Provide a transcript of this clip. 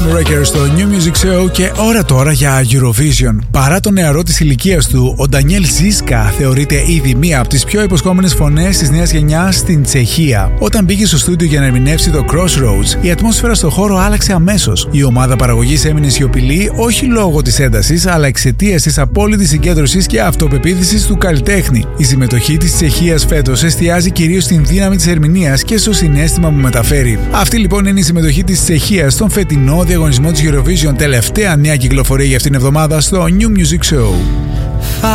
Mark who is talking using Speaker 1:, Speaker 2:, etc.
Speaker 1: Tom Recker στο New Music Show και ώρα τώρα για Eurovision. Παρά το νεαρό της ηλικίας του, ο Ντανιέλ Ζίσκα θεωρείται ήδη μία από τις πιο υποσχόμενες φωνές της νέας γενιάς στην Τσεχία. Όταν μπήκε στο στούντιο για να ερμηνεύσει το Crossroads, η ατμόσφαιρα στο χώρο άλλαξε αμέσως. Η ομάδα παραγωγής έμεινε σιωπηλή όχι λόγω της έντασης, αλλά εξαιτίας της απόλυτης συγκέντρωσης και αυτοπεποίθησης του καλλιτέχνη. Η συμμετοχή της Τσεχίας φέτος εστιάζει κυρίως στην δύναμη της ερμηνείας και στο συναίσθημα που μεταφέρει. Αυτή λοιπόν είναι η συμμετοχή της Τσεχίας στον φετινό διαγωνισμό της Eurovision, τελευταία νέα κυκλοφορία για αυτήν την εβδομάδα στο New Music Show.